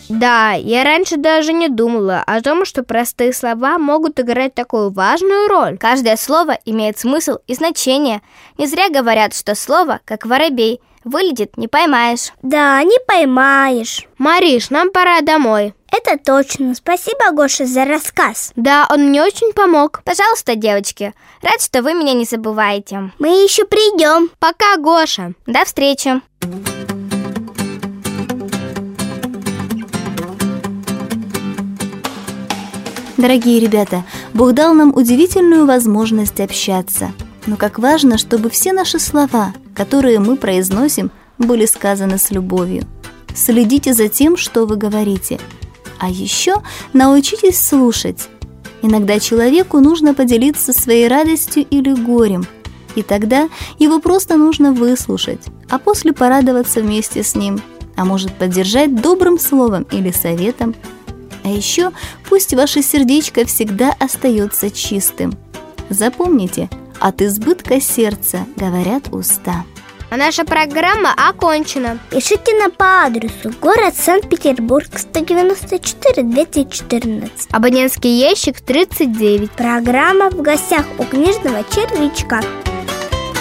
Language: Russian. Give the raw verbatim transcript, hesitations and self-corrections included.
Да, я раньше даже не думала о том, что простые слова могут играть такую важную роль. Каждое слово имеет смысл и значение. Не зря говорят, что слово, как воробей, вылетит, не поймаешь. Да, не поймаешь. Мариш, нам пора домой. Это точно. Спасибо, Гоша, за рассказ. Да, он мне очень помог. Пожалуйста, девочки, рад, что вы меня не забываете. Мы еще придем. Пока, Гоша. До встречи. Дорогие ребята, Бог дал нам удивительную возможность общаться. Но как важно, чтобы все наши слова, которые мы произносим, были сказаны с любовью. Следите за тем, что вы говорите. А еще научитесь слушать. Иногда человеку нужно поделиться своей радостью или горем, и тогда его просто нужно выслушать, а после порадоваться вместе с ним, а может поддержать добрым словом или советом. А еще пусть ваше сердечко всегда остается чистым. Запомните, от избытка сердца говорят уста. А наша программа окончена. Пишите нам по адресу: город Санкт-Петербург, сто девяносто четыре, двести четырнадцать. Абонентский ящик тридцать девять. Программа «В гостях у книжного червячка».